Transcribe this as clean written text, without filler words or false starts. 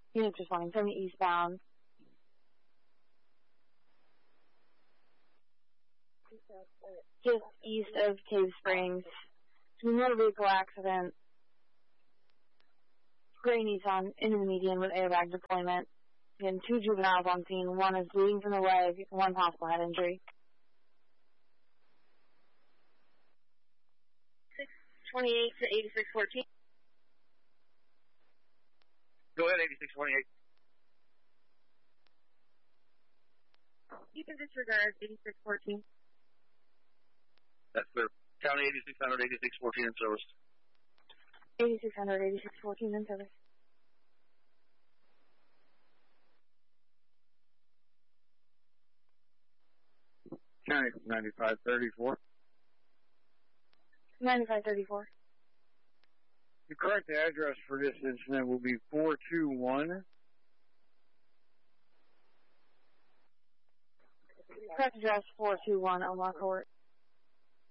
Unit responding, 70 eastbound. Just east of Cave Springs. Motor vehicle accident. Gray Nissan into the median with airbag deployment. Again, 2 juveniles on scene. 1 is bleeding from the leg, 1 possible head injury. 628 to 8614. Go ahead, 8628. You can disregard 8614. That's clear. County 8600, 8614 in service. 8600, 8614 in service. County 9534. 9534. The correct address for this incident will be 421. Correct address 421 Omar Court.